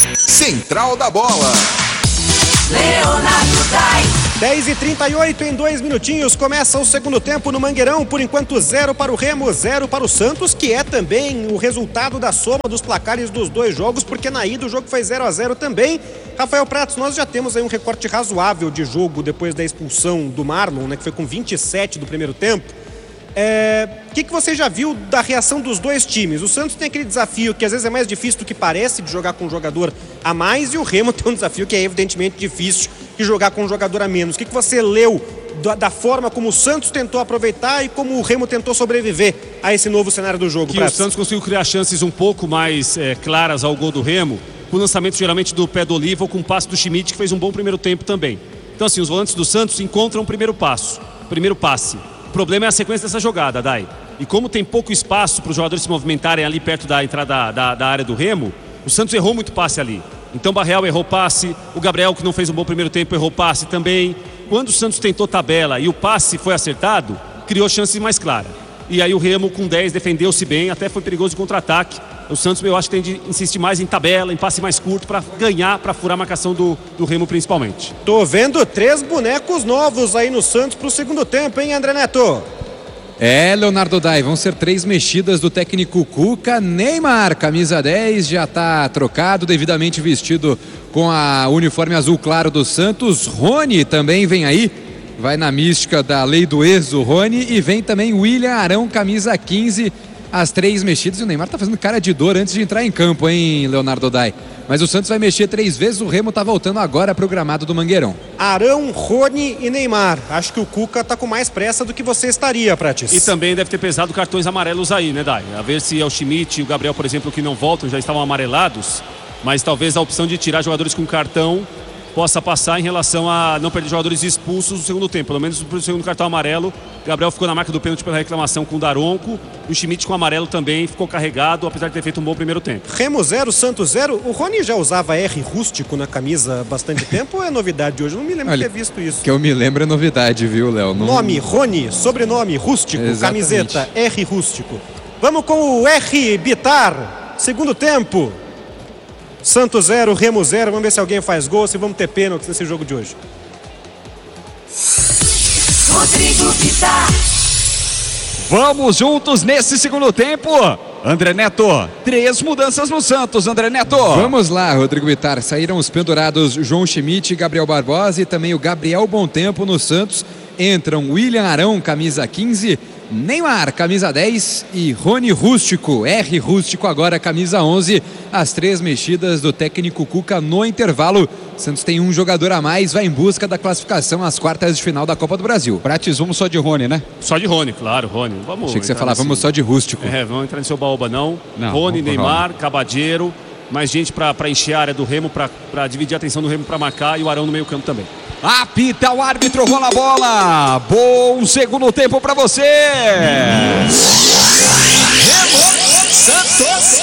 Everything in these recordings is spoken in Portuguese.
Central da Bola. Leonardo Dai. 10h38, em 2 minutinhos, começa o segundo tempo no Mangueirão. Por enquanto, 0 para o Remo, 0 para o Santos, que é também o resultado da soma dos placares dos dois jogos, porque na ida o jogo foi 0-0 também. Rafael Pratos, nós já temos aí um recorte razoável de jogo depois da expulsão do Marlon, né, que foi com 27 do primeiro tempo. O que você já viu da reação dos dois times? O Santos tem aquele desafio que às vezes é mais difícil do que parece, de jogar com um jogador a mais, e o Remo tem um desafio que é evidentemente difícil, de jogar com um jogador a menos. O que você leu da forma como o Santos tentou aproveitar e como o Remo tentou sobreviver a esse novo cenário do jogo? Que o Santos conseguiu criar chances um pouco mais claras ao gol do Remo, com o lançamento geralmente do pé do Oliva ou com o passe do Schmidt, que fez um bom primeiro tempo também. Então assim, os volantes do Santos encontram o primeiro passe. O problema é a sequência dessa jogada, Dai. E como tem pouco espaço para os jogadores se movimentarem ali perto da entrada da área do Remo, o Santos errou muito passe ali. Então Barreal errou passe, o Gabriel, que não fez um bom primeiro tempo, errou passe também. Quando o Santos tentou tabela e o passe foi acertado, criou chances mais claras. E aí o Remo com 10 defendeu-se bem, até foi perigoso de contra-ataque. O Santos, eu acho que tem de insistir mais em tabela, em passe mais curto, para ganhar, para furar a marcação do Remo principalmente. Tô vendo 3 bonecos novos aí no Santos pro segundo tempo, hein, André Neto? Leonardo Dai, vão ser 3 mexidas do técnico Cuca. Neymar, camisa 10, já está trocado, devidamente vestido com a uniforme azul claro do Santos. Rony também vem aí, vai na mística da lei do ex, o Rony. E vem também William Arão, camisa 15, as 3 mexidas. E o Neymar tá fazendo cara de dor antes de entrar em campo, hein, Leonardo Dai? Mas o Santos vai mexer 3 vezes, o Remo tá voltando agora pro gramado do Mangueirão. Arão, Rony e Neymar. Acho que o Cuca tá com mais pressa do que você estaria, Prates. E também deve ter pesado cartões amarelos aí, né, Dai? A ver se é o Schmidt e o Gabriel, por exemplo, que não voltam, já estavam amarelados. Mas talvez a opção de tirar jogadores com cartão possa passar em relação a não perder jogadores expulsos no segundo tempo. Pelo menos no segundo cartão amarelo, o Gabriel ficou na marca do pênalti pela reclamação com o Daronco. O Schmidt com amarelo também ficou carregado, apesar de ter feito um bom primeiro tempo. Remo 0, Santos 0. O Rony já usava R rústico na camisa há bastante tempo ou é novidade hoje? Eu não me lembro de ter visto isso. Que eu me lembro é novidade, viu, Léo? Nome, Rony, sobrenome, rústico, exatamente. Camiseta, R rústico. Vamos com o R Bitar, segundo tempo. Santos 0, Remo 0. Vamos ver se alguém faz gol, se vamos ter pênaltis nesse jogo de hoje. Rodrigo Bitar. Vamos juntos nesse segundo tempo. André Neto, 3 mudanças no Santos, André Neto. Vamos lá, Rodrigo Bitar. Saíram os pendurados João Schmidt, Gabriel Barbosa e também o Gabriel Bontempo no Santos. Entram William Arão, camisa 15, Neymar, camisa 10 e Rony Rústico, R Rústico agora, camisa 11. As 3 mexidas do técnico Cuca no intervalo. Santos tem um jogador a mais, vai em busca da classificação às quartas de final da Copa do Brasil. Prates, vamos só de Rony, né? Só de Rony, claro, Rony. Vamos. Achei que você falava, vamos só de Rústico. Vamos entrar no seu baúba, não. Rony, Neymar, Cabadeiro, mais gente para encher a área do Remo, para dividir a atenção do Remo para marcar, e o Arão no meio campo também. Apita o árbitro, rola a bola. Bom segundo tempo para você. Remo Santos.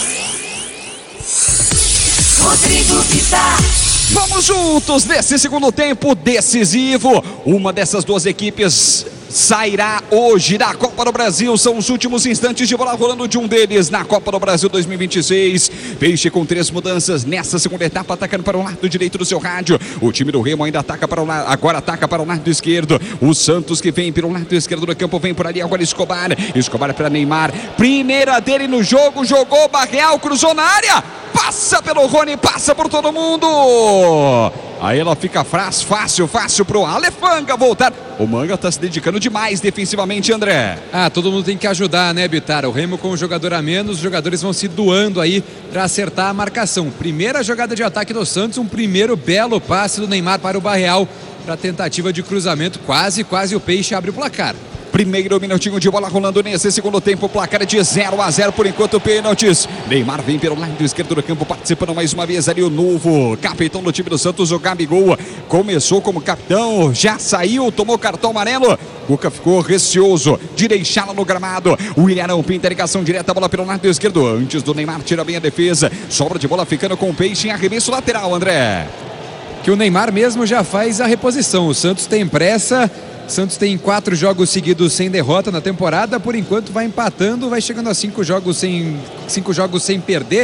Rodrigo Bitar. Vamos juntos nesse segundo tempo decisivo. Uma dessas 2 equipes sairá hoje da Copa do Brasil. São os últimos instantes de bola rolando de um deles na Copa do Brasil 2026. Peixe com 3 mudanças nessa segunda etapa, atacando para o lado direito do seu rádio. O time do Remo ainda ataca para o lado, agora ataca para o lado esquerdo. O Santos que vem pelo lado esquerdo do campo, vem por ali agora Escobar para Neymar. Primeira dele no jogo, jogou Barreal, cruzou na área. Passa pelo Rony, passa por todo mundo. Aí ela fica fácil pro Alefanga voltar. O Manga tá se dedicando demais defensivamente, André. Todo mundo tem que ajudar, né, Bitar? O Remo com um jogador a menos, os jogadores vão se doando aí para acertar a marcação. Primeira jogada de ataque do Santos, um primeiro belo passe do Neymar para o Barreal, para tentativa de cruzamento, quase o Peixe abre o placar. Primeiro minutinho de bola rolando nesse segundo tempo. Placar é de 0-0 por enquanto, pênaltis. Neymar vem pelo lado esquerdo do campo, participando mais uma vez ali o novo capitão do time do Santos, o Gabigol. Começou como capitão, já saiu, tomou cartão amarelo. Cuca ficou receoso de deixá-la no gramado. O Ilharão pinta a ligação direta, a bola pelo lado esquerdo. Antes do Neymar, tira bem a defesa. Sobra de bola ficando com o Peixe em arremesso lateral, André. Que o Neymar mesmo já faz a reposição. O Santos tem pressa. Santos tem 4 jogos seguidos sem derrota na temporada. Por enquanto vai empatando, vai chegando a 5 jogos sem perder.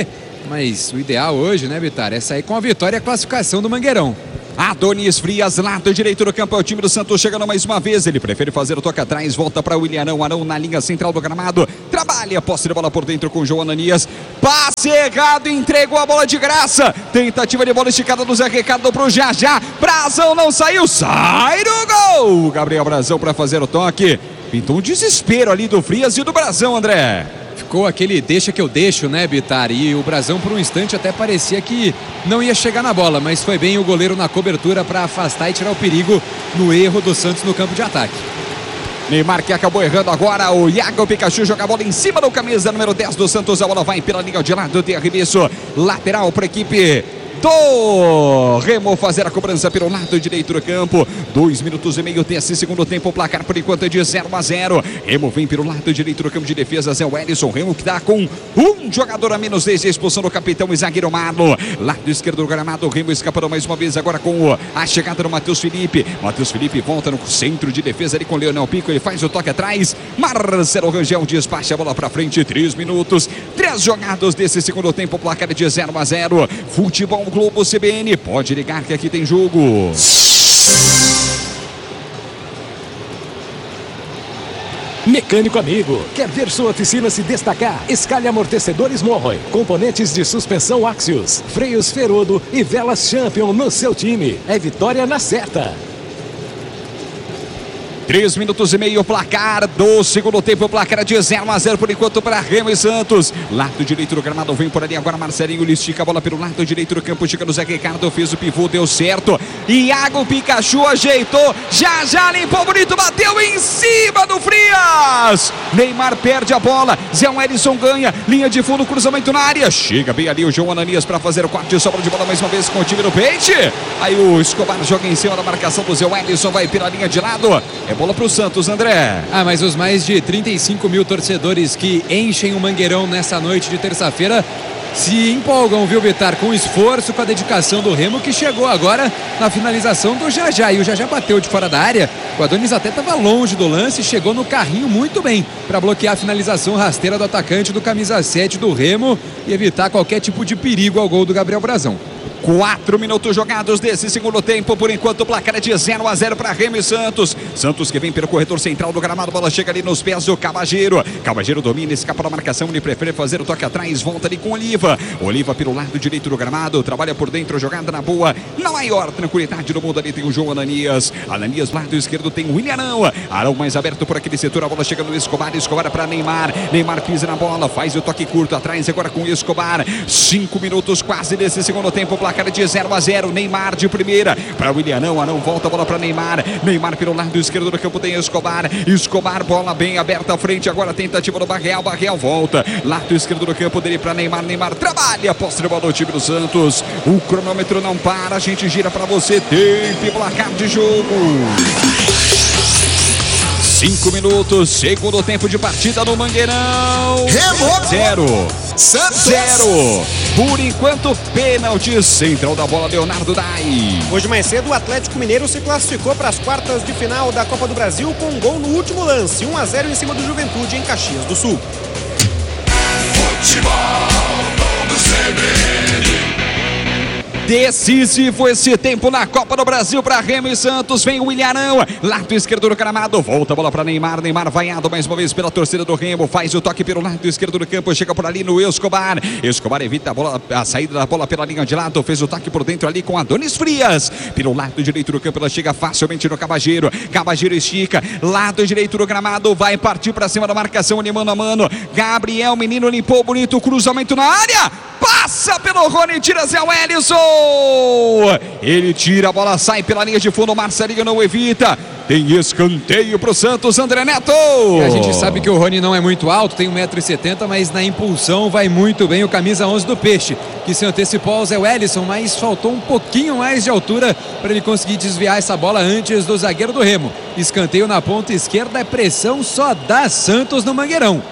Mas o ideal hoje, né, Bitar, é sair com a vitória e a classificação do Mangueirão. Adonis Frias, lado direito do campo, é o time do Santos chegando mais uma vez. Ele prefere fazer o toque atrás, volta para o William Arão na linha central do gramado. Trabalha, posse de bola por dentro com o João Ananias. Passe errado, entregou a bola de graça. Tentativa de bola esticada do Zé Ricardo pro Jajá. Brazão não saiu, sai do gol. Gabriel Brazão para fazer o toque. Pintou um desespero ali do Frias e do Brazão, André. Ficou aquele deixa que eu deixo, né, Bitar? E o Brazão por um instante até parecia que não ia chegar na bola, mas foi bem o goleiro na cobertura para afastar e tirar o perigo no erro do Santos no campo de ataque. Neymar que acabou errando agora, o Iago Pikachu joga a bola em cima do camisa número 10 do Santos, a bola vai pela linha de lado de arremesso lateral para a equipe do Remo fazer a cobrança pelo lado direito do campo. 2 minutos e meio desse segundo tempo, o placar por enquanto é de 0-0. Remo vem pelo lado direito do campo de defesa, Zé Wellison. Remo que dá com um jogador a menos desde a expulsão do capitão e zagueiro Marlon. Lado esquerdo do gramado, o Remo escapando mais uma vez agora com a chegada do Matheus Felipe. Matheus Felipe volta no centro de defesa ali com o Leonel Pico, ele faz o toque atrás. Marcelo Rangel despacha a bola para frente. 3 minutos, 3 jogadas desse segundo tempo, o placar é de 0-0. Futebol Globo CBN, pode ligar que aqui tem jogo. Mecânico amigo, quer ver sua oficina se destacar? Escalhe amortecedores Morroy, componentes de suspensão Axios, freios Ferodo e velas Champion no seu time. É vitória na certa. 3 minutos e meio, placar do segundo tempo, o placar é de 0-0 por enquanto para Remo e Santos. Lado direito do gramado, vem por ali agora Marcelinho, ele estica a bola pelo lado direito do campo, chega no Zé Ricardo, fez o pivô, deu certo. Iago Pikachu ajeitou, já limpou bonito, bateu em cima do Frias. Neymar perde a bola, Zé Wellison ganha, linha de fundo, cruzamento na área, chega bem ali o João Ananias para fazer o corte, sobra de bola mais uma vez com o time do Peixe. Aí o Escobar joga em cima da marcação do Zé Wellison, vai pela linha de lado. É bola pro Santos, André. Mas os mais de 35 mil torcedores que enchem o Mangueirão nessa noite de terça-feira se empolgam, viu, Bitar? Com o esforço, com a dedicação do Remo, que chegou agora na finalização do Jajá. E o Jajá bateu de fora da área. O Adonis até estava longe do lance, chegou no carrinho muito bem para bloquear a finalização rasteira do atacante do camisa 7 do Remo e evitar qualquer tipo de perigo ao gol do Gabriel Brazão. 4 minutos jogados desse segundo tempo, por enquanto o placar é de 0-0 para Remo e Santos. Santos que vem pelo corredor central do gramado, bola chega ali nos pés do Cabageiro. Cabageiro domina, escapa da marcação, ele prefere fazer o toque atrás, volta ali com Oliva. Oliva pelo lado direito do gramado, trabalha por dentro, jogada na boa, na maior tranquilidade do mundo, ali tem o João Ananias. Ananias, lado esquerdo, tem o William Arão. Arão mais aberto por aquele setor, a bola chega no Escobar, Escobar para Neymar. Neymar pisa na bola, faz o toque curto atrás, agora com o Escobar. 5 minutos quase desse segundo tempo, placar de 0-0, Neymar de primeira para o William Arão, volta a bola para Neymar. Neymar pelo lado esquerdo do campo tem Escobar. Escobar, bola bem aberta à frente, agora tentativa do Barreal, Barreal volta, lado esquerdo do campo dele para Neymar. Neymar trabalha, posse de bola do time do Santos. O cronômetro não para, a gente gira para você, tempo e placar de jogo. 5 minutos, segundo tempo de partida no Mangueirão. Remo 0, Santos 0. Por enquanto, pênalti, central da bola, Leonardo Dai. Hoje mais cedo, o Atlético Mineiro se classificou para as quartas de final da Copa do Brasil com um gol no último lance, 1-0 em cima do Juventude em Caxias do Sul. Decisivo esse tempo na Copa do Brasil para Remo e Santos. Vem o William Arão, lado esquerdo do gramado, volta a bola para Neymar. Neymar vaiado mais uma vez pela torcida do Remo, faz o toque pelo lado esquerdo do campo, chega por ali no Escobar. Escobar evita a bola, a saída da bola pela linha de lado, fez o toque por dentro ali com Adonis Frias. Pelo lado direito do campo, ela chega facilmente no Cabageiro. Cabageiro estica, lado direito do gramado, vai partir para cima da marcação ali mano a mano. Gabriel, menino, limpou bonito, cruzamento na área. Passa pelo Rony, tira Zé Wellison. Ele tira, a bola sai pela linha de fundo, Marcelinho não evita. Tem escanteio pro Santos, André Neto. A gente sabe que o Rony não é muito alto, tem 1,70 m, mas na impulsão vai muito bem o camisa 11 do Peixe, que se antecipou ao Zé Wellison, mas faltou um pouquinho mais de altura para ele conseguir desviar essa bola antes do zagueiro do Remo. Escanteio na ponta esquerda, é pressão só dá Santos no Mangueirão.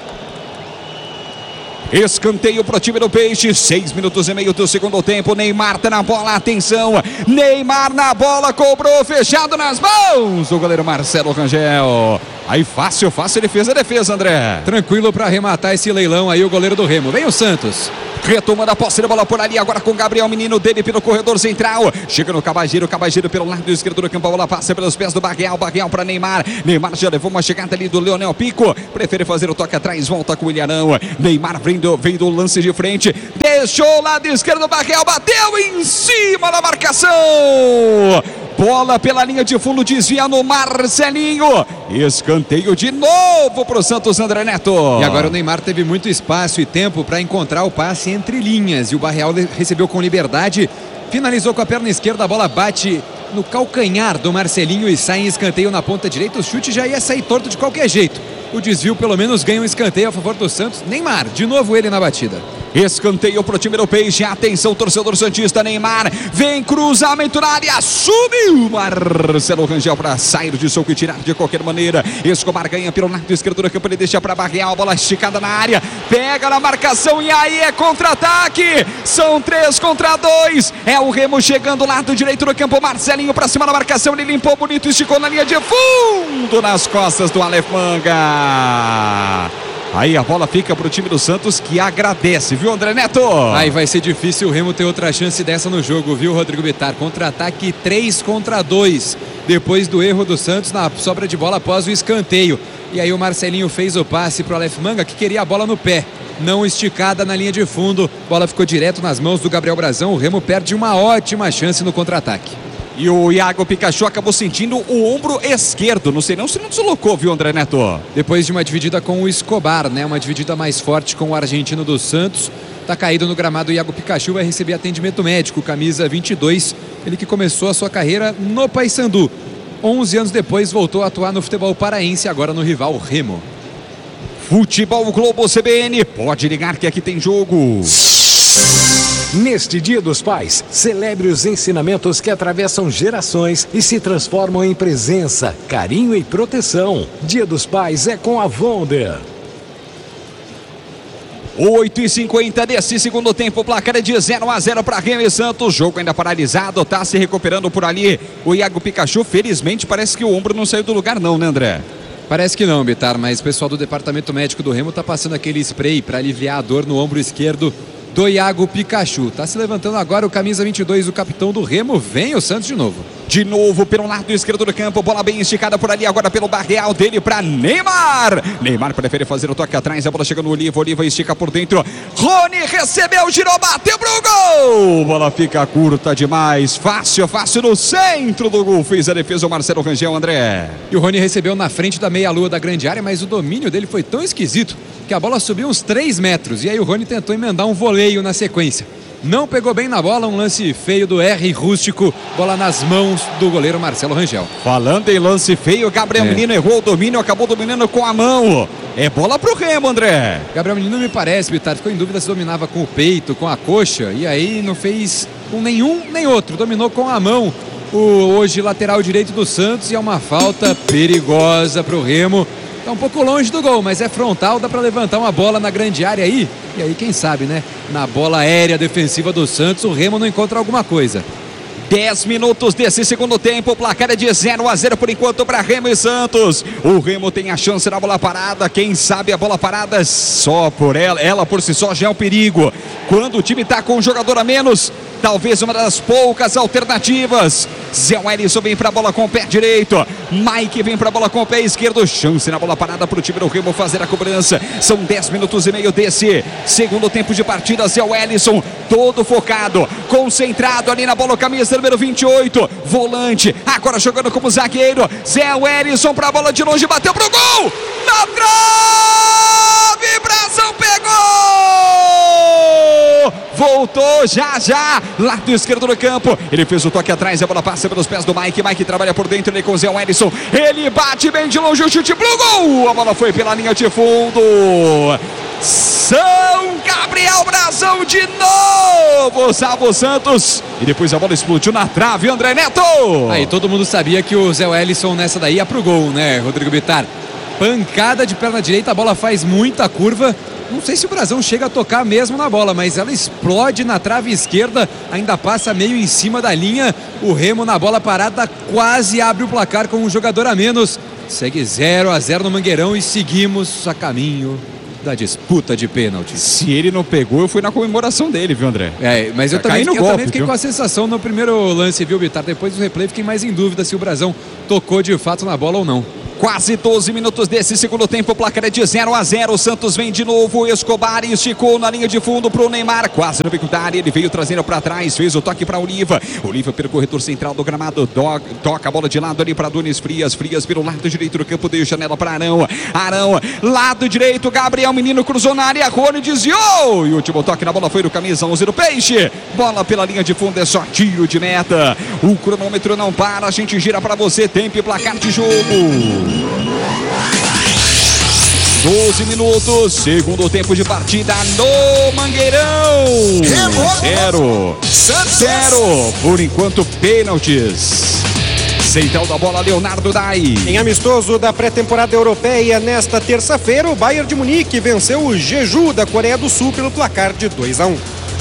Escanteio pro time do Peixe, 6 minutos e meio do segundo tempo. Neymar tá na bola, atenção, Neymar na bola, cobrou, fechado nas mãos o goleiro Marcelo Rangel. Aí fácil, ele fez a defesa, André. Tranquilo para arrematar esse leilão aí o goleiro do Remo. Vem o Santos. Retomando a posse de bola por ali, agora com o Gabriel Menino dele pelo corredor central. Chega no Cabageiro pelo lado esquerdo do campo. A bola passa pelos pés do Barreal para Neymar. Neymar já levou uma chegada ali do Leonel Pico. Prefere fazer o toque atrás, volta com o Ilharão. Neymar vem do lance de frente. Deixou o lado esquerdo do Barreal, bateu em cima da marcação. Bola pela linha de fundo, desvia no Marcelinho. Escanteio de novo para o Santos, André Neto. E agora o Neymar teve muito espaço e tempo para encontrar o passe entre linhas. E o Barreal recebeu com liberdade. Finalizou com a perna esquerda, a bola bate no calcanhar do Marcelinho e sai em escanteio na ponta direita. O chute já ia sair torto de qualquer jeito. O desvio pelo menos ganha um escanteio a favor do Santos. Neymar, de novo ele na batida. Escanteio pro time do Peixe. Atenção, torcedor santista. Neymar vem, cruzamento na área, subiu Marcelo Rangel para sair de soco e tirar de qualquer maneira. Escobar ganha pelo lado esquerdo do campo, ele deixa para Barreal, bola esticada na área, pega na marcação e aí é contra-ataque. São 3 contra 2. É o Remo chegando do lado direito do campo. Marcelinho para cima da marcação, ele limpou bonito, esticou na linha de fundo nas costas do Aleph Manga. Aí a bola fica para o time do Santos, que agradece, viu, André Neto? Aí vai ser difícil o Remo ter outra chance dessa no jogo, viu, Rodrigo Bittar? Contra-ataque 3 contra 2. Depois do erro do Santos na sobra de bola após o escanteio. E aí o Marcelinho fez o passe para o Aleph Manga, que queria a bola no pé. Não esticada na linha de fundo. Bola ficou direto nas mãos do Gabriel Brazão. O Remo perde uma ótima chance no contra-ataque. E o Iago Pikachu acabou sentindo o ombro esquerdo. Não sei não se não deslocou, viu, André Neto? Depois de uma dividida com o Escobar, né? Uma dividida mais forte com o argentino do Santos. Tá caído no gramado. O Iago Pikachu vai receber atendimento médico. Camisa 22. Ele que começou a sua carreira no Paysandu. 11 anos depois voltou a atuar no futebol paraense, agora no rival Remo. Futebol Globo CBN. Pode ligar que aqui tem jogo. Neste Dia dos Pais, celebre os ensinamentos que atravessam gerações e se transformam em presença, carinho e proteção. Dia dos Pais é com a Wonder. 8h50 desse segundo tempo, placar é de 0-0 para Remo e Santos. Jogo ainda paralisado, tá se recuperando por ali o Iago Pikachu. Felizmente parece que o ombro não saiu do lugar não, né, André? Parece que não, Bitar, mas o pessoal do departamento médico do Remo tá passando aquele spray para aliviar a dor no ombro esquerdo do Iago Pikachu. Tá se levantando agora o camisa 22, o capitão do Remo. Vem o Santos de novo. De novo pelo lado esquerdo do campo, bola bem esticada por ali, agora pelo Barreal dele para Neymar. Neymar prefere fazer o toque atrás, a bola chega no Oliva, Oliva estica por dentro. Rony recebeu, girou, bateu pro gol. Bola fica curta demais, fácil no centro do gol. Fez a defesa o Marcelo Rangel, André. E o Rony recebeu na frente da meia-lua da grande área, mas o domínio dele foi tão esquisito que a bola subiu uns 3 metros. E aí o Rony tentou emendar um voleio na sequência. Não pegou bem na bola, um lance feio do R rústico, bola nas mãos do goleiro Marcelo Rangel. Falando em lance feio, Gabriel Menino errou o domínio, acabou dominando com a mão. É bola pro Remo, André. Gabriel Menino me parece, Bitar, ficou em dúvida se dominava com o peito, com a coxa, e aí não fez com nenhum nem outro, dominou com a mão o hoje lateral direito do Santos, e é uma falta perigosa pro Remo. Tá um pouco longe do gol, mas é frontal, dá para levantar uma bola na grande área aí. E aí, quem sabe, né? Na bola aérea defensiva do Santos, o Remo não encontra alguma coisa. 10 minutos desse segundo tempo, o placar é de 0-0 por enquanto para Remo e Santos. O Remo tem a chance na bola parada, quem sabe a bola parada só por ela por si só já é um perigo. Quando o time está com um jogador a menos, talvez uma das poucas alternativas. Zé Wellison vem para a bola com o pé direito, Mike vem para a bola com o pé esquerdo, chance na bola parada para o time do Remo fazer a cobrança. São 10 minutos e meio desse segundo tempo de partida. Zé Wellison todo focado, concentrado ali na bola, camisa número 28, volante, agora jogando como zagueiro. Zé Wellison para a bola de longe, bateu pro gol, na trave, Brazão pegou! Voltou já, lado esquerdo do campo, ele fez o toque atrás, a bola passa pelos pés do Mike, Mike trabalha por dentro, ele com o Zé Wellison, ele bate bem de longe, o chute pro gol, a bola foi pela linha de fundo. São Gabriel Brazão de novo, salva o Santos, e depois a bola explodiu na trave, André Neto. Aí todo mundo sabia que o Zé Wellison nessa daí ia pro gol, né, Rodrigo Bittar? Pancada de perna direita, a bola faz muita curva. Não sei se o Brazão chega a tocar mesmo na bola, mas ela explode na trave esquerda, ainda passa meio em cima da linha. O Remo na bola parada quase abre o placar com um jogador a menos. Segue 0-0 no Mangueirão e seguimos a caminho da disputa de pênaltis. Se ele não pegou, eu fui na comemoração dele, viu, André? Mas eu também fiquei viu? com a sensação no primeiro lance, viu, Bitar? Depois do replay fiquei mais em dúvida se o Brasão tocou de fato na bola ou não. Quase 12 minutos desse segundo tempo, o placar é de 0-0. O Santos vem de novo, Escobar esticou na linha de fundo pro Neymar, quase no bico da área, ele veio trazendo para trás, fez o toque para Oliva. Oliva pelo corredor central do gramado, toca a bola de lado ali para Dunes Frias pelo lado direito do campo, deu janela para Arão, lado direito, Gabriel Menino cruzou na área, Rony desviou, e o último toque na bola foi do camisa 11 do Peixe. Bola pela linha de fundo, é só tiro de meta. O cronômetro não para, a gente gira para você, tempo e placar de jogo. 12 minutos, segundo tempo de partida no Mangueirão. 0-0. Por enquanto, pênaltis. Central da bola, Leonardo Dai. Em amistoso da pré-temporada europeia, nesta terça-feira, o Bayern de Munique venceu o Jeju da Coreia do Sul pelo placar de 2-1.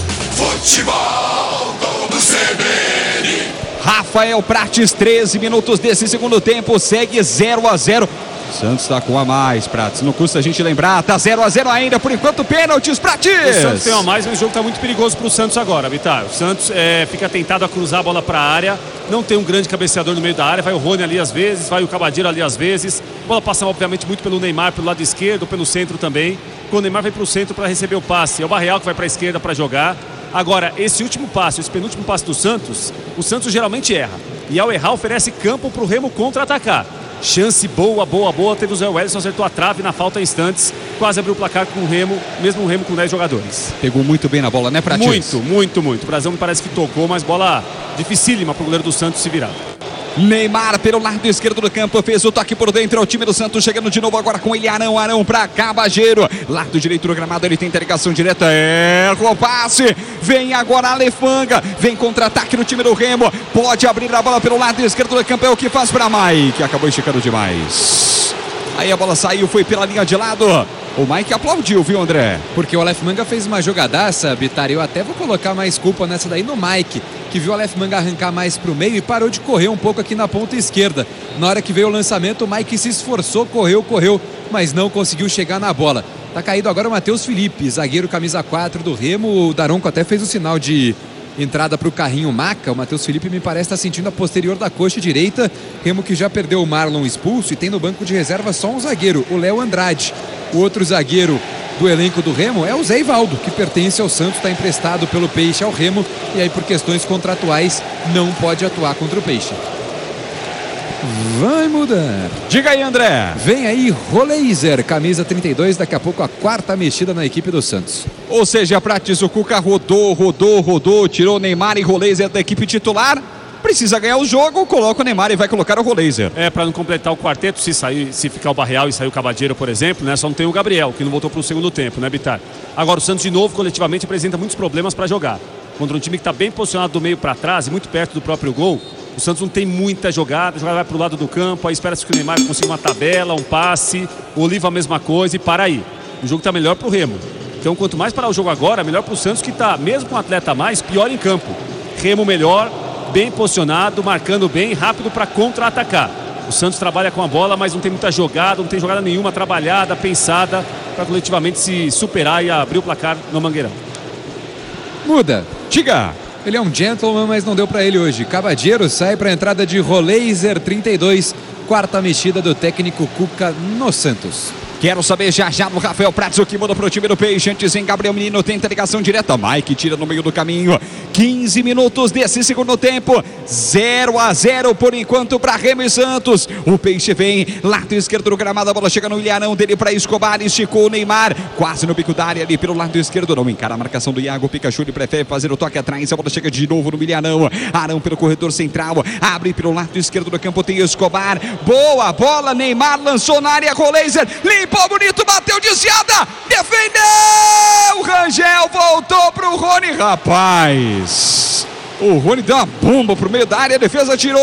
Futebol do CBN. Rafael Prates, 13 minutos desse segundo tempo, segue 0-0. Santos está com a mais, Prates. Não custa a gente lembrar, tá 0-0 ainda, por enquanto, pênaltis, Prates. O Santos tem uma mais, mas o jogo está muito perigoso para o Santos agora, Vitar. O Santos fica tentado a cruzar a bola para a área, não tem um grande cabeceador no meio da área, vai o Rony ali às vezes, vai o Cabadeiro ali às vezes. A bola passa, obviamente, muito pelo Neymar, pelo lado esquerdo, pelo centro também. Quando o Neymar vai para o centro para receber o passe, é o Barreal que vai para a esquerda para jogar. Agora, esse penúltimo passe do Santos, o Santos geralmente erra. E ao errar, oferece campo para o Remo contra-atacar. Chance boa, teve o Zé Wellison, acertou a trave na falta em instantes, quase abriu o placar com o Remo, mesmo o Remo com 10 jogadores. Pegou muito bem na bola, né, Prates? Muito. O Brasão me parece que tocou, mas bola dificílima para o goleiro do Santos se virar. Neymar pelo lado esquerdo do campo, fez o toque por dentro, é o time do Santos chegando de novo agora com ele, Arão para Cabageiro, lado direito do gramado, ele tenta ligação direta, erra o passe, vem agora Alefanga, vem contra-ataque no time do Remo, pode abrir a bola pelo lado esquerdo do campo, é o que faz para Mike, acabou esticando demais. Aí a bola saiu, foi pela linha de lado. O Mike aplaudiu, viu, André? Porque o Aleph Manga fez uma jogadaça, Bitar. Eu até vou colocar mais culpa nessa daí no Mike, que viu o Aleph Manga arrancar mais pro meio e parou de correr um pouco aqui na ponta esquerda. Na hora que veio o lançamento, o Mike se esforçou, correu, mas não conseguiu chegar na bola. Tá caído agora o Matheus Felipe, zagueiro camisa 4 do Remo. O Daronco até fez o sinal de entrada para o carrinho Maca. O Matheus Felipe me parece estar sentindo a posterior da coxa direita. Remo que já perdeu o Marlon expulso e tem no banco de reserva só um zagueiro, o Léo Andrade. O outro zagueiro do elenco do Remo é o Zé Ivaldo, que pertence ao Santos, está emprestado pelo Peixe ao Remo e aí por questões contratuais não pode atuar contra o Peixe. Vai mudar. Diga aí, André. Vem aí Roleiser, camisa 32, daqui a pouco a quarta mexida na equipe do Santos. Ou seja, Prates, o Cuca rodou, tirou o Neymar e Roleiser da equipe titular. Precisa ganhar o jogo, coloca o Neymar e vai colocar o Roleiser. Para não completar o quarteto, se ficar o Barreal e sair o Cabadeiro, por exemplo, né? Só não tem o Gabriel, que não voltou para o segundo tempo, né, Bitar? Agora o Santos, de novo, coletivamente apresenta muitos problemas para jogar. Contra um time que está bem posicionado do meio para trás e muito perto do próprio gol, o Santos não tem muita jogada, a jogada vai para o lado do campo, aí espera-se que o Neymar consiga uma tabela, um passe, o Oliva a mesma coisa e para aí. O jogo está melhor para o Remo. Então, quanto mais parar o jogo agora, melhor para o Santos, que está, mesmo com um atleta a mais, pior em campo. Remo melhor, bem posicionado, marcando bem, rápido para contra-atacar. O Santos trabalha com a bola, mas não tem muita jogada, não tem jogada nenhuma trabalhada, pensada, para coletivamente se superar e abrir o placar no Mangueirão. Muda. Diga. Ele é um gentleman, mas não deu para ele hoje. Cabadeiro sai para a entrada de Roleiser 32, quarta mexida do técnico Cuca no Santos. Quero saber já no Rafael Prates o que muda para o time do Peixe. Antes em Gabriel Menino tenta ligação direta. Mike tira no meio do caminho. 15 minutos desse segundo tempo. 0-0 por enquanto para Remo e Santos. O Peixe vem lado esquerdo do gramado. A bola chega no Ilharão dele para Escobar. Esticou o Neymar. Quase no bico da área ali pelo lado esquerdo. Não encara a marcação do Iago. Pikachu ele prefere fazer o toque atrás. A bola chega de novo no Ilharão. Arão pelo corredor central. Abre pelo lado esquerdo do campo. Tem Escobar. Boa bola. Neymar lançou na área. Roleiser. Limpou bonito. Bateu desviada. Defendeu. Rangel voltou pro Rony. Rapaz. O Rony deu uma bomba pro meio da área, a defesa tirou.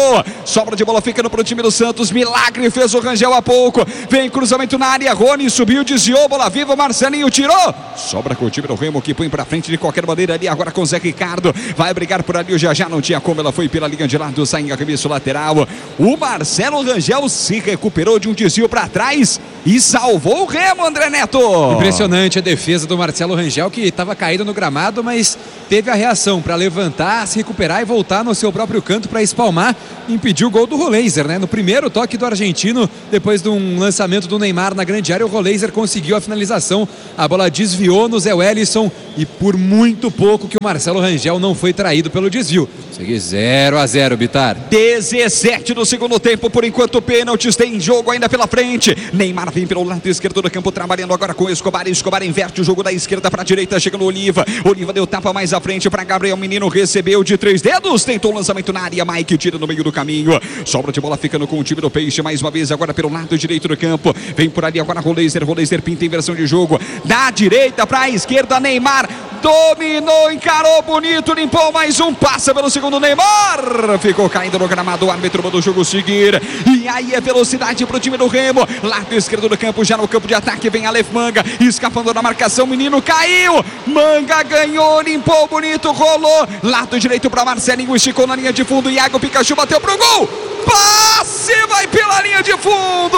Sobra de bola ficando pro time do Santos. Milagre fez o Rangel há pouco. Vem cruzamento na área. Rony subiu, desviou. Bola viva. Marcelinho tirou. Sobra com o time do Remo que põe pra frente de qualquer maneira ali. Agora com o Zé Ricardo. Vai brigar por ali. O já não tinha como. Ela foi pela linha de lado. Sai em arremesso lateral. O Marcelo Rangel se recuperou de um desvio pra trás e salvou o Remo, André Neto. Impressionante a defesa do Marcelo Rangel, que estava caído no gramado, mas teve a reação para levantar, se recuperar e voltar no seu próprio canto para espalmar e impedir o gol do Roleiser, né? No primeiro toque do argentino, depois de um lançamento do Neymar na grande área, o Roleiser conseguiu a finalização. A bola desviou no Zé Wellison e por muito pouco que o Marcelo Rangel não foi traído pelo desvio. Segue 0-0, Bitar. 17 do segundo tempo, por enquanto pênaltis, tem jogo ainda pela frente. Neymar vem pelo lado esquerdo do campo, trabalhando agora com Escobar. Escobar inverte o jogo da esquerda para a direita, chega no Oliva. Oliva deu tapa mais à frente para Gabriel Menino, recebeu de 3 dedos, tentou o lançamento na área, Mike tira no meio do caminho. Sobra de bola ficando com o time do Peixe, mais uma vez agora pelo lado direito do campo. Vem por ali agora Roleiser pinta inversão de jogo. Da direita para a esquerda, Neymar dominou, encarou bonito, limpou mais um, passa pelo segundo Neymar, ficou caindo no gramado, o árbitro mandou o jogo seguir, e aí é velocidade pro time do Remo, lado esquerdo do campo, já no campo de ataque, vem Aleph Manga, escapando da marcação, menino caiu, Manga ganhou, limpou bonito, rolou, lado direito para Marcelinho, esticou na linha de fundo, Iago Pikachu bateu pro gol, passe, vai pela linha de fundo,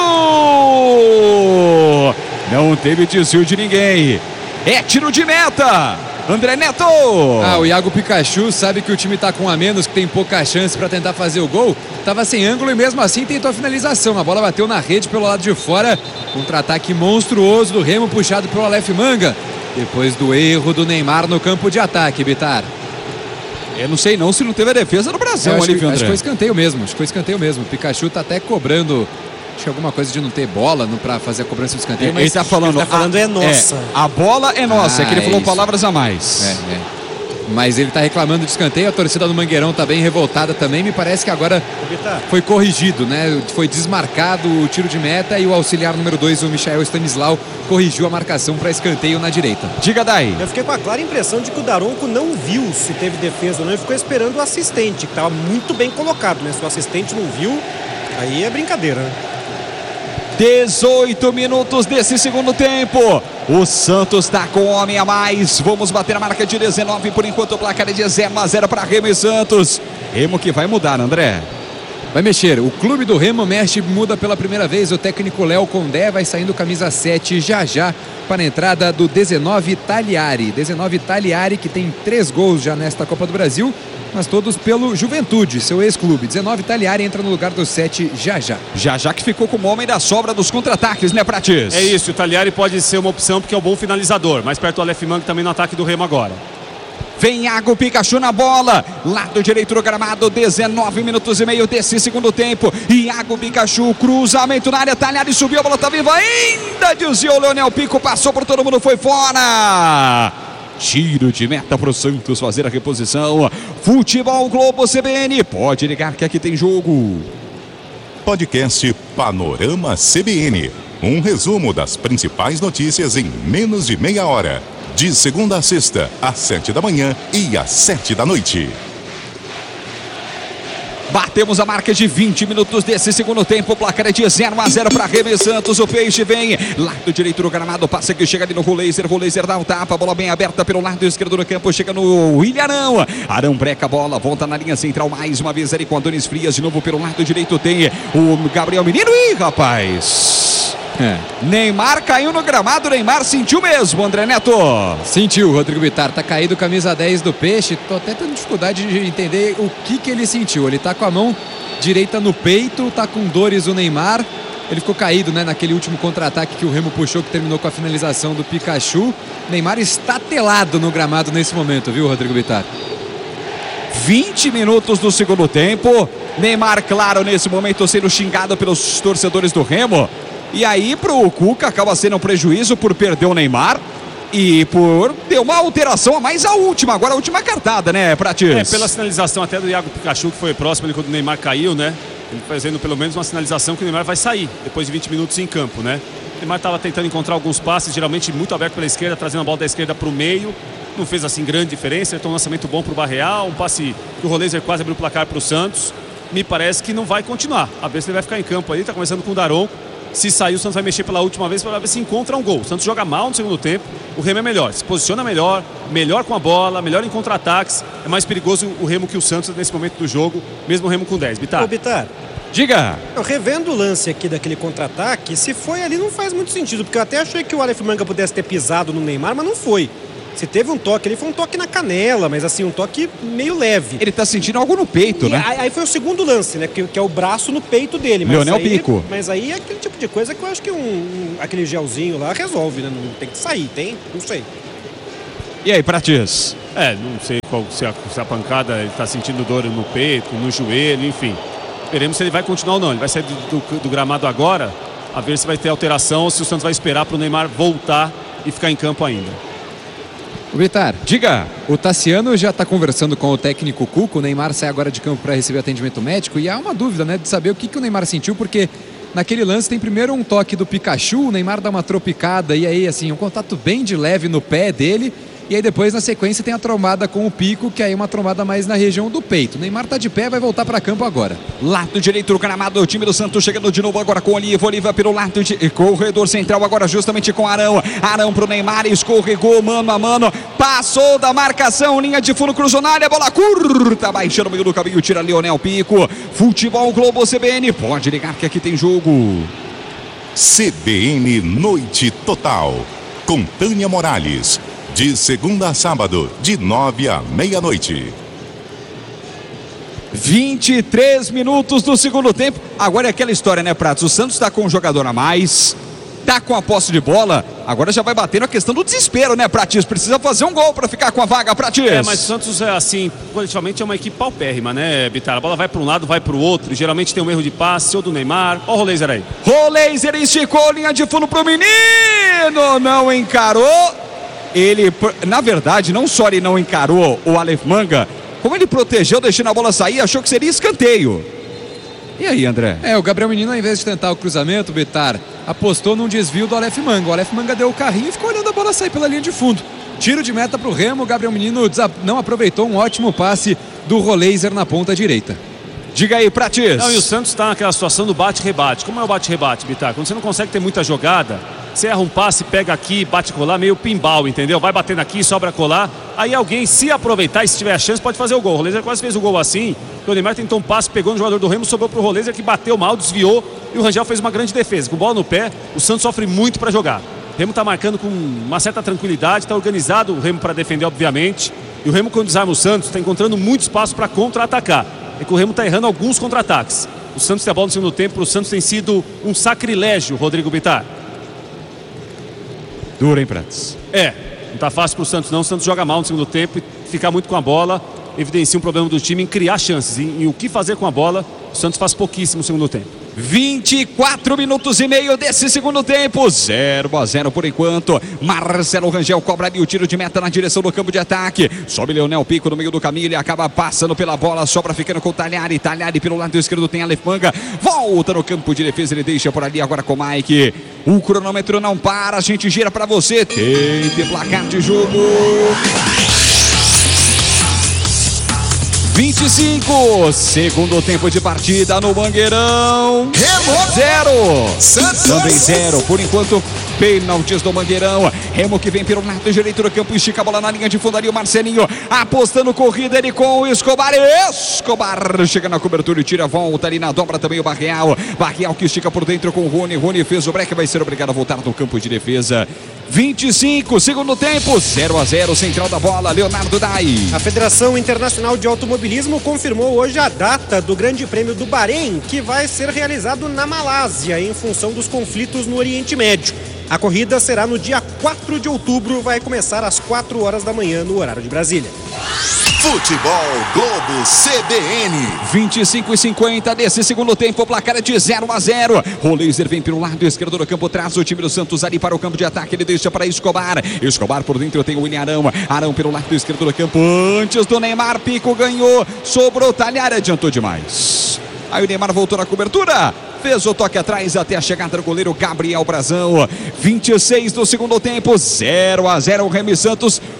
não teve desvio de ninguém, é tiro de meta. André Neto! O Iago Pikachu sabe que o time tá com um a menos, que tem pouca chance para tentar fazer o gol. Tava sem ângulo e mesmo assim tentou a finalização. A bola bateu na rede pelo lado de fora. Contra-ataque monstruoso do Remo, puxado pelo Aleph Manga. Depois do erro do Neymar no campo de ataque, Bitar. Eu não sei não se não teve a defesa no Brasil. Acho que foi escanteio mesmo. O Pikachu tá até cobrando... Acho que alguma coisa de não ter bola para fazer a cobrança do escanteio. Mas ele tá falando é nossa. A bola é nossa, é que ele falou palavras a mais. Mas ele tá reclamando de escanteio, a torcida do Mangueirão tá bem revoltada também. Me parece que agora foi corrigido, né? Foi desmarcado o tiro de meta e o auxiliar número 2, o Michael Stanislau, corrigiu a marcação para escanteio na direita. Diga daí. Eu fiquei com a clara impressão de que o Daronco não viu se teve defesa ou não, ele ficou esperando o assistente, que tava muito bem colocado, né? Se o assistente não viu, aí é brincadeira, né? 18 minutos desse segundo tempo. O Santos está com um homem a mais. Vamos bater a marca de 19. Por enquanto o placar é de 0-0 para Remo e Santos. Remo que vai mudar, André. Vai mexer. O clube do Remo mexe, muda pela primeira vez. O técnico Léo Condé vai saindo camisa 7 já para a entrada do 19 Tagliari. 19 Tagliari que tem 3 gols já nesta Copa do Brasil, mas todos pelo Juventude, seu ex-clube. 19 Tagliari entra no lugar do 7 já que ficou como homem da sobra dos contra-ataques, né, Prates? É isso, o Tagliari pode ser uma opção porque é um bom finalizador, mais perto do Aleph Manga também no ataque do Remo agora. Vem Iago Pikachu na bola, lado direito do gramado, 19 minutos e meio desse segundo tempo. Iago Pikachu, cruzamento na área, Tagliari subiu, a bola tá viva ainda, desviou o Leonel Pico, passou por todo mundo, foi fora. Tiro de meta para o Santos fazer a reposição. Futebol Globo CBN, pode ligar que aqui tem jogo. Podcast Panorama CBN. Um resumo das principais notícias em menos de meia hora. De segunda a sexta, às 7 da manhã e às 7 da noite. Batemos a marca de 20 minutos desse segundo tempo. O placar é de 0-0 para Remo e Santos. O Peixe vem, lado direito do gramado, passa que chega ali no Roleiser. Roleiser dá um tapa, bola bem aberta pelo lado esquerdo do campo. Chega no Ilharão. Arão breca a bola, volta na linha central mais uma vez ali com Adonis Frias. De novo pelo lado direito tem o Gabriel Menino. Ih, rapaz! Neymar caiu no gramado, Neymar sentiu mesmo, André Neto. Sentiu, Rodrigo Bitar, tá caído camisa 10 do Peixe. Tô até tendo dificuldade de entender o que ele sentiu. Ele tá com a mão direita no peito, tá com dores o Neymar. Ele ficou caído, né, naquele último contra-ataque que o Remo puxou, que terminou com a finalização do Pikachu. Neymar está telado no gramado nesse momento, viu, Rodrigo Bitar? 20 minutos do segundo tempo. Neymar, claro, nesse momento sendo xingado pelos torcedores do Remo. E aí pro Cuca acaba sendo um prejuízo por perder o Neymar e por ter uma alteração a mais a última, agora a última cartada, né, Prates? Pela sinalização até do Iago Pikachu, que foi próximo ali quando o Neymar caiu, né? Ele fazendo pelo menos uma sinalização que o Neymar vai sair depois de 20 minutos em campo, né? O Neymar estava tentando encontrar alguns passes, geralmente muito aberto pela esquerda, trazendo a bola da esquerda para o meio. Não fez assim grande diferença, ele tem um lançamento bom para o Barreal, um passe que o Roleiser quase abriu o placar para o Santos. me parece que não vai continuar. A ver se ele vai ficar em campo ali, tá começando com o Daron. Se sair, o Santos vai mexer pela última vez para ver se encontra um gol. O Santos joga mal no segundo tempo, o Remo é melhor, se posiciona melhor, melhor com a bola, melhor em contra-ataques. É mais perigoso o Remo que o Santos nesse momento do jogo, mesmo o Remo com 10. Bitar. Ô, Bitar, Diga. eu revendo o lance aqui daquele contra-ataque, se foi ali não faz muito sentido, porque eu até achei que o Aleph Manga pudesse ter pisado no Neymar, mas não foi. Se teve um toque, ele foi um toque na canela, mas assim, um toque meio leve. Ele tá sentindo algo no peito, né? Aí foi o segundo lance, né? Que é o braço no peito dele. Leonel Pico. Mas aí é aquele tipo de coisa que eu acho que aquele gelzinho lá resolve, né? Não tem que sair, tem? Não sei. E aí, Prates? Não sei se a pancada, ele tá sentindo dor no peito, no joelho, enfim. Veremos se ele vai continuar ou não. Ele vai sair do gramado agora, a ver se vai ter alteração ou se o Santos vai esperar para o Neymar voltar e ficar em campo ainda. Vitar, Diga. o Tassiano já está conversando com o técnico Cuco. O Neymar sai agora de campo para receber atendimento médico e há uma dúvida, né, de saber o que o Neymar sentiu, porque naquele lance tem primeiro um toque do Pikachu, o Neymar dá uma tropicada e aí assim, um contato bem de leve no pé dele. E aí depois, na sequência, tem a trombada com o Pico, que aí é uma trombada mais na região do peito. O Neymar tá de pé, vai voltar para campo agora. Lado direito do gramado, o time do Santos chegando de novo agora com o Oliva pelo lado de corredor central agora justamente com Arão. Arão pro Neymar, escorregou mano a mano, passou da marcação, linha de fundo, cruzou na área, bola curta, baixando no meio do caminho, tira Leonel Pico. Futebol Globo CBN, pode ligar que aqui tem jogo. CBN Noite Total, com Tânia Morales. De segunda a sábado, de 9 à meia-noite. 23 minutos do segundo tempo. Agora é aquela história, né, Pratos? O Santos está com um jogador a mais, tá com a posse de bola. Agora já vai bater na questão do desespero, né, Pratis? Precisa fazer um gol para ficar com a vaga, Pratis. Mas o Santos, assim, coletivamente é uma equipe paupérrima, né, Bitar? A bola vai para um lado, vai para o outro. Geralmente tem um erro de passe, ou do Neymar. Ó o Roleiser aí. Roleiser esticou, linha de fundo pro menino. Não encarou. Ele, na verdade, não só ele não encarou o Aleph Manga, como ele protegeu, deixando a bola sair, achou que seria escanteio. E aí, André? O Gabriel Menino, ao invés de tentar o cruzamento, Bitar, apostou num desvio do Aleph Manga. O Aleph Manga deu o carrinho e ficou olhando a bola sair pela linha de fundo. Tiro de meta pro Remo, o Gabriel Menino não aproveitou um ótimo passe do Roleiser na ponta direita. Diga aí, Pratis. E o Santos está naquela situação do bate-rebate. Como é o bate-rebate, Bitar? Quando você não consegue ter muita jogada, você erra um passe, pega aqui, bate colar, meio pinball, entendeu? Vai batendo aqui, sobra colar. Aí alguém, se aproveitar e se tiver a chance, pode fazer o gol. O Roleiser quase fez o gol assim. O Neymar tentou um passe, pegou no jogador do Remo, sobrou pro Roleiser, que bateu mal, desviou. E o Rangel fez uma grande defesa. Com bola no pé, o Santos sofre muito para jogar. O Remo está marcando com uma certa tranquilidade, está organizado o Remo para defender, obviamente. E o Remo, quando desarma o Santos, está encontrando muito espaço para contra-atacar. É que o Remo está errando alguns contra-ataques. O Santos tem a bola no segundo tempo, o Santos tem sido um sacrilégio, Rodrigo Bitar. Duro, hein, Pratos? Não tá fácil pro Santos não. O Santos joga mal no segundo tempo e fica muito com a bola. Evidencia um problema do time em criar chances. Em o que fazer com a bola, o Santos faz pouquíssimo no segundo tempo. 24 minutos e meio desse segundo tempo, 0-0 por enquanto. Marcelo Rangel cobra ali o tiro de meta na direção do campo de ataque. Sobe Leonel Pico no meio do caminho, ele acaba passando pela bola, sobra ficando com o Talhari. Talhari pelo lado esquerdo tem Aleph Manga, volta no campo de defesa, ele deixa por ali agora com o Mike. O cronômetro não para, a gente gira pra você. Tem placar de jogo. 25, segundo tempo de partida no Mangueirão. Remo 0, Santos também 0, por enquanto pênaltis do Mangueirão. Remo que vem pelo lado direito do campo, estica a bola na linha de fundo ali, o Marcelinho apostando corrida, ele com o Escobar chega na cobertura e tira a volta ali na dobra também o Barreal que estica por dentro com o Rony fez o break, vai ser obrigado a voltar no campo de defesa. 25, segundo tempo, 0-0, central da bola, Leonardo Dai. A Federação Internacional de Automobilismo confirmou hoje a data do Grande Prêmio do Bahrein, que vai ser realizado na Malásia, em função dos conflitos no Oriente Médio. A corrida será no dia 4 de outubro, vai começar às 4 horas da manhã no horário de Brasília. Futebol Globo CBN. 25:50 desse segundo tempo, o placar é de 0-0. Roleiser vem pelo lado esquerdo do campo, traz o time do Santos ali para o campo de ataque, ele deixa para Escobar por dentro tem o William Arão pelo lado esquerdo do campo, antes do Neymar, Pico ganhou, sobrou, Talhari adiantou demais. Aí o Neymar voltou na cobertura, fez o toque atrás até a chegada do goleiro Gabriel Brazão. 26 do segundo tempo, 0-0, o Remo Santos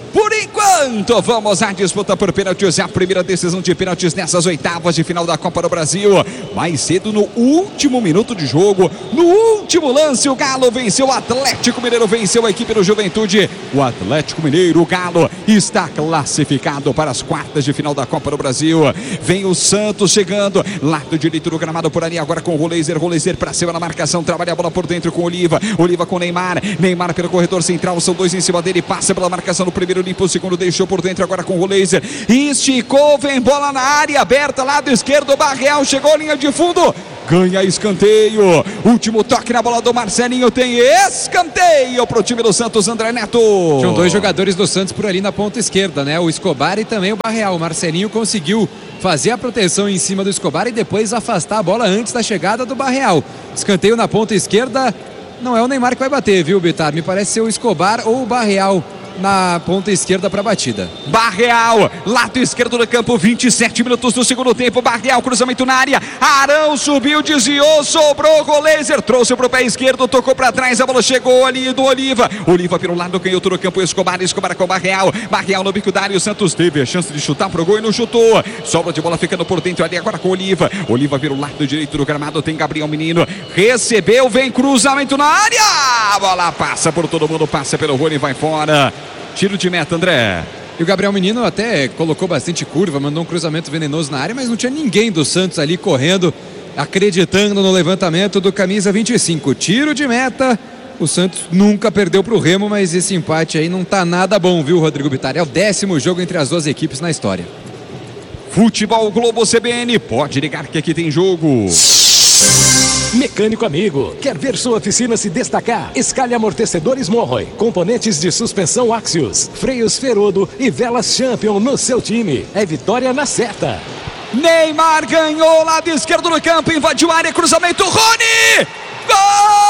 Por enquanto, vamos à disputa por pênaltis. É a primeira decisão de pênaltis nessas oitavas de final da Copa do Brasil. Mais cedo, no último minuto de jogo, no último lance, o Galo venceu o Atlético Mineiro, venceu a equipe do Juventude. O Atlético Mineiro, o Galo, está classificado para as quartas de final da Copa do Brasil. Vem o Santos chegando, lado direito do gramado por ali, agora com o Roleiser para cima na marcação, trabalha a bola por dentro com o Oliva com o Neymar pelo corredor central, são dois em cima dele, passa pela marcação no primeiro, limpa o segundo, deixou por dentro agora com o Roleiser, esticou, vem bola na área aberta, lado esquerdo, Barreal chegou, linha de fundo, ganha escanteio, último toque na bola do Marcelinho, tem escanteio pro time do Santos, André Neto. Tinham dois jogadores do Santos por ali na ponta esquerda, né? O Escobar e também o Barreal. O Marcelinho conseguiu fazer a proteção em cima do Escobar e depois afastar a bola antes da chegada do Barreal. Escanteio na ponta esquerda, não é o Neymar que vai bater, viu, Bitar? Me parece ser o Escobar ou o Barreal na ponta esquerda para a batida. Barreal, lado esquerdo do campo, 27 minutos do segundo tempo. Barreal, cruzamento na área. Arão subiu, desviou, sobrou. Roleiser trouxe para o pé esquerdo, tocou para trás. A bola chegou ali do Oliva. Oliva pelo lado, canhoto do campo. Escobar com o Barreal. Barreal no bico da área. O Santos teve a chance de chutar pro gol e não chutou. Sobra de bola ficando por dentro ali agora com o Oliva. Oliva pelo lado direito do gramado. Tem Gabriel Menino. Recebeu, vem cruzamento na área. A bola passa por todo mundo, passa pelo Rony e vai fora. Tiro de meta, André. E o Gabriel Menino até colocou bastante curva, mandou um cruzamento venenoso na área, mas não tinha ninguém do Santos ali correndo, acreditando no levantamento do camisa 25. Tiro de meta. O Santos nunca perdeu para o Remo, mas esse empate aí não tá nada bom, viu, Rodrigo Bitar? É o 10º jogo entre as duas equipes na história. Futebol Globo CBN, pode ligar que aqui tem jogo. Mecânico amigo, quer ver sua oficina se destacar? Escalhe amortecedores Monroy, componentes de suspensão Axios, freios Ferodo e velas Champion no seu time. É vitória na certa. Neymar ganhou, lado esquerdo do campo, invadiu a área, cruzamento, Rony! Gol!